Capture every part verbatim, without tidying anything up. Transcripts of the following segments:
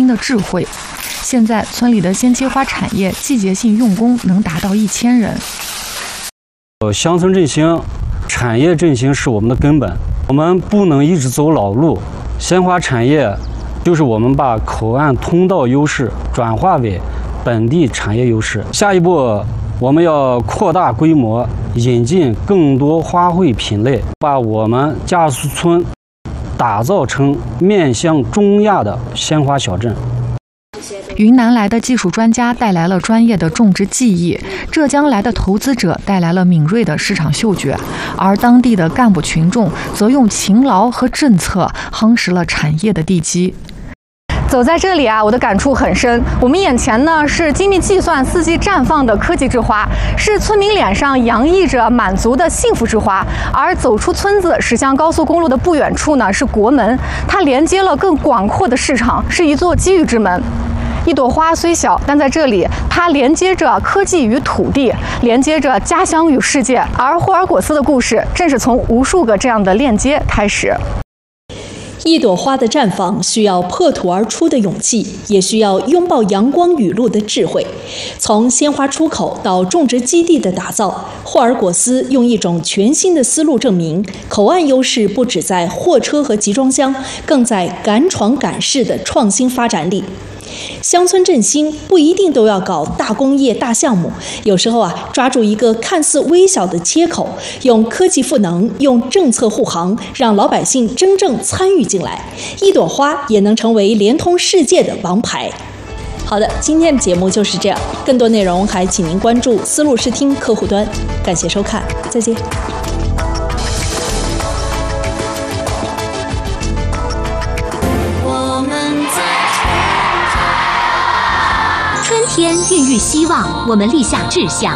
的智慧。现在村里的鲜切花产业季节性用工能达到一千人。 呃，乡村振兴、产业振兴是我们的根本，我们不能一直走老路。鲜花产业就是我们把口岸通道优势转化为本地产业优势。下一步，我们要扩大规模，引进更多花卉品类，把我们佳树村打造成面向中亚的鲜花小镇。 云南来的技术专家带来了专业的种植技艺，浙江来的投资者带来了敏锐的市场嗅觉，而当地的干部群众则用勤劳和政策夯实了产业的地基。 走在这里啊，我的感触很深。我们眼前呢是精密计算、四季绽放的科技之花，是村民脸上洋溢着满足的幸福之花。而走出村子，驶向高速公路的不远处呢是国门，它连接了更广阔的市场，是一座机遇之门。一朵花虽小，但在这里，它连接着科技与土地，连接着家乡与世界。而霍尔果斯的故事，正是从无数个这样的链接开始。 一朵花的绽放需要破土而出的勇气，也需要拥抱阳光雨露的智慧。从鲜花出口到种植基地的打造，霍尔果斯用一种全新的思路证明，口岸优势不只在货车和集装箱，更在敢闯敢试的创新发展力。乡村振兴不一定都要搞大工业大项目，有时候啊，抓住一个看似微小的切口，用科技赋能，用政策护航，让老百姓真正参与进来，一朵花也能成为连通世界的王牌。好的，今天的节目就是这样，更多内容还请您关注丝路视听客户端。感谢收看，再见。 春天孕育希望，我们立下志向；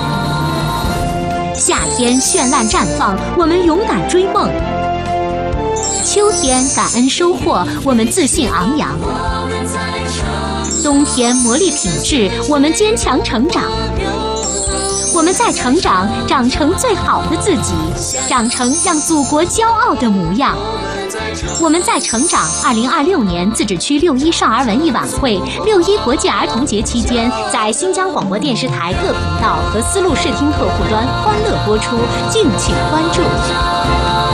夏天绚烂绽放，我们勇敢追梦；秋天感恩收获，我们自信昂扬；冬天磨砺品质，我们坚强成长。我们在成长，长成最好的自己，长成让祖国骄傲的模样。我们在成长。二零二六年自治区六一少儿文艺晚会、六一国际儿童节期间，在新疆广播电视台各频道和丝路视听客户端欢乐播出，敬请关注。